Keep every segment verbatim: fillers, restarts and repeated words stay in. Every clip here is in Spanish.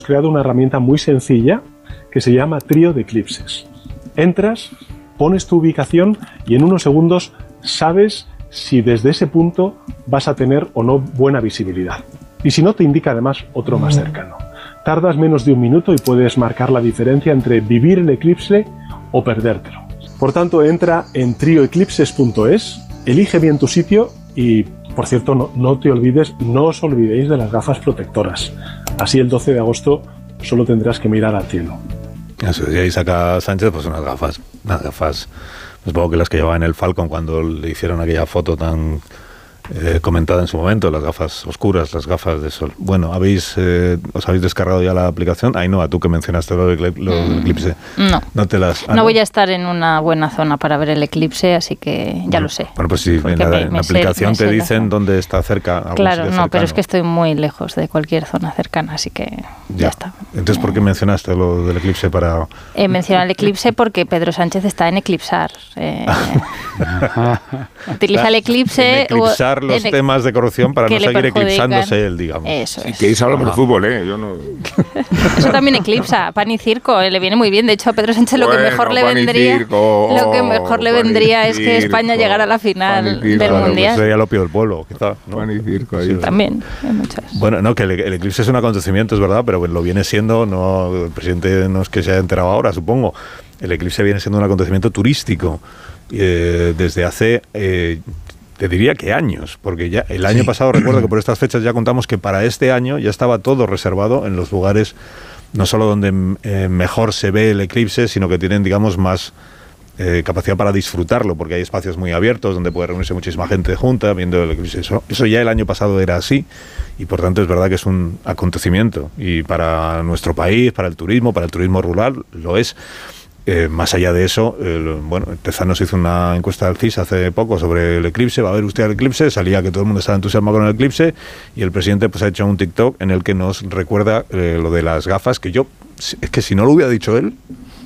creado una herramienta muy sencilla que se llama Trío de Eclipses. Entras, pones tu ubicación y en unos segundos sabes si desde ese punto vas a tener o no buena visibilidad. Y si no, te indica además otro más cercano. Tardas menos de un minuto y puedes marcar la diferencia entre vivir el eclipse o perdértelo. Por tanto, entra en trio eclipses punto es, elige bien tu sitio y, por cierto, no, no te olvides, no os olvidéis de las gafas protectoras. Así el doce de agosto solo tendrás que mirar al cielo. Eso, y ahí saca Sánchez pues unas gafas, unas gafas, supongo que las que llevaba en el Falcon cuando le hicieron aquella foto tan eh, comentada en su momento, las gafas oscuras, las gafas de sol. Bueno, habéis eh, os habéis descargado ya la aplicación. Ainhoa, tú que mencionaste lo del, lo del eclipse. No, no, te las, ah, no voy a estar en una buena zona para ver el eclipse, así que ya bueno, lo sé. Bueno, pues si en la, me, en la me aplicación sé, te me dicen dónde está cerca. Claro, no, cercano. pero es que estoy muy lejos de cualquier zona cercana, así que ya, ya está. Entonces, ¿por qué mencionaste lo del eclipse para...? He mencionado el eclipse porque Pedro Sánchez está en eclipsar. Eh, utiliza el eclipse... En eclipsar los en, temas de corrupción para no seguir eclipsándose él, digamos. Eso es. Sí, que hablamos de fútbol, ¿eh? Yo no... Eso también eclipsa, pan y circo, eh, le viene muy bien. De hecho, a Pedro Sánchez lo bueno, que mejor le vendría circo, lo que mejor le vendría es que España llegara a la final del claro, Mundial. Pues sería el opio del pueblo, quizá, ¿no? Pan y circo. Ahí sí, también, hay muchas. Bueno, no, que el, el eclipse es un acontecimiento, es verdad, pero bueno, lo viene siendo, no, el presidente no es que se haya enterado ahora, supongo. El eclipse viene siendo un acontecimiento turístico eh, desde hace... Eh, te diría que años, porque ya el año sí. pasado recuerdo que por estas fechas ya contamos que para este año ya estaba todo reservado en los lugares no solo donde eh, mejor se ve el eclipse, sino que tienen, digamos, más eh, capacidad para disfrutarlo, porque hay espacios muy abiertos donde puede reunirse muchísima gente junta viendo el eclipse. Eso, eso ya el año pasado era así y por tanto es verdad que es un acontecimiento y para nuestro país, para el turismo, para el turismo rural, lo es. Eh, más allá de eso, eh, bueno, Tezanos hizo una encuesta del C I S hace poco sobre el eclipse, va a ver usted el eclipse, salía que todo el mundo estaba entusiasmado con el eclipse y el presidente pues ha hecho un TikTok en el que nos recuerda eh, lo de las gafas, que yo, es que si no lo hubiera dicho él,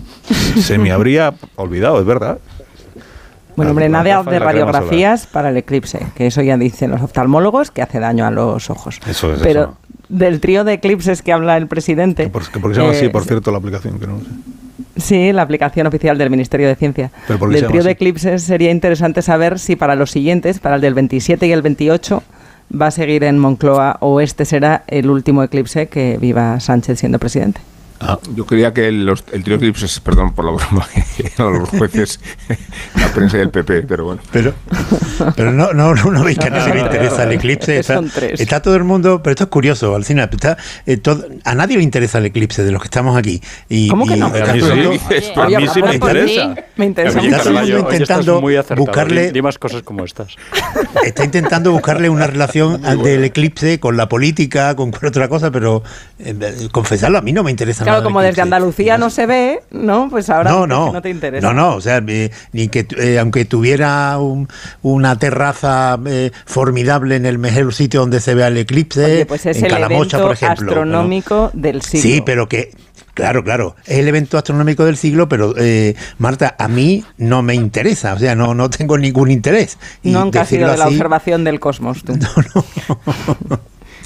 se me habría olvidado, es verdad. Bueno, hombre, nada de radiografías para el eclipse, que eso ya dicen los oftalmólogos que hace daño a los ojos. Eso es. Pero eso. Del trío de eclipses que habla el presidente... Que por, que porque se llama eh, así, por cierto, la aplicación, que no sé. Sí, la aplicación oficial del Ministerio de Ciencia. Del trío de eclipses sería interesante saber si para los siguientes, para el del veintisiete y el veintiocho, va a seguir en Moncloa o este será el último eclipse que viva Sánchez siendo presidente. Ah, yo creía que los, el trío de eclipses, perdón por la broma, los jueces, la prensa y el P P, pero bueno. Pero, pero no, no, no, no veis que a nadie le interesa el eclipse. Está, está todo el mundo, pero esto es curioso, Alcina, está, eh, todo, a nadie le interesa el eclipse de los que estamos aquí. Y, ¿Cómo que no? Y, a mí sí, a mí sí me interesa. Me interesa. Está todo el mundo intentando buscarle di más cosas como estas. Está intentando buscarle una relación del eclipse con la política, con cualquier otra cosa, pero eh, confesarlo, a mí no me interesa. Claro, como desde Andalucía no se ve, ¿no? Pues ahora no, no, no te interesa. No, no, o sea, eh, ni que eh, aunque tuviera un, una terraza eh, formidable en el mejor sitio donde se vea el eclipse, oye, pues es en el Calamocha, por ejemplo. Astronómico ¿no? del siglo. Sí, pero que claro, claro, es el evento astronómico del siglo, pero eh, Marta, a mí no me interesa, o sea, no, no tengo ningún interés. Y nunca has sido de así, la observación del cosmos, tú. No, no.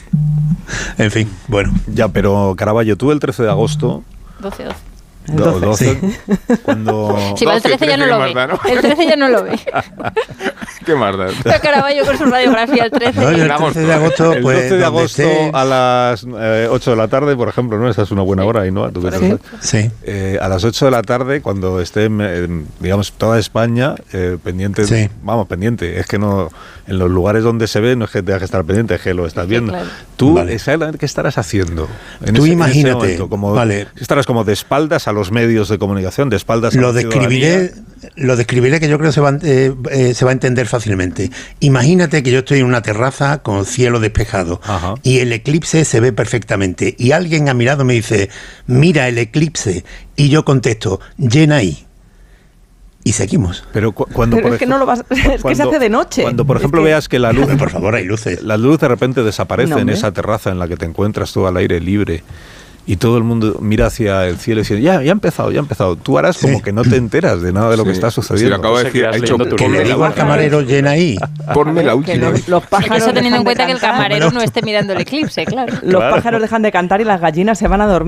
En fin, bueno. Ya, pero Caraballo, tú el trece de agosto... doce, doce. Do, doce, sí. Cuando... Sí, el trece ya no lo ve. ¿No? El trece ya no lo ve. ¿Qué más da? Pero Caraballo con su radiografía el trece. No, el trece de agosto, el pues, doce de agosto esté... a las eh, ocho de la tarde, por ejemplo, ¿no? Esa es una buena hora, ¿no? ¿Tú sí. sí. Eh, a las ocho de la tarde, cuando esté, eh, digamos, toda España eh, pendiente, sí. vamos, pendiente, es que no, en los lugares donde se ve no es que tengas que estar pendiente, es que lo estás viendo. Sí, claro. Tú, vale. ¿qué estarás haciendo? En Tú ese, imagínate, en ese momento, como, vale. estarás como de espaldas a los medios de comunicación, de espaldas a lo la describiré, lo describiré que yo creo que se va, eh, eh, se va a entender fácilmente. Imagínate que yo estoy en una terraza con cielo despejado. Ajá. Y el eclipse se ve perfectamente y alguien a mi lado me dice, mira el eclipse, y yo contesto, llena ahí. Y seguimos. Pero cu cuando Pero por es que no lo vas, es cuando, que se hace de noche. Cuando por ejemplo es que... veas que la luz, pero por favor, hay luces. La luz de repente desaparece no, en esa terraza en la que te encuentras tú al aire libre y todo el mundo mira hacia el cielo diciendo, ya, ya ha empezado, ya ha empezado. Tú harás sí. como que no te enteras de nada de lo sí. que está sucediendo. Sí, lo acabo de decir, ha hecho que le digo al camarero, llena ahí. Ponme la última. Los, los pájaros Eso teniendo en cuenta que el camarero no esté mirando el eclipse, claro. Los claro. pájaros dejan de cantar y las gallinas se van a dormir.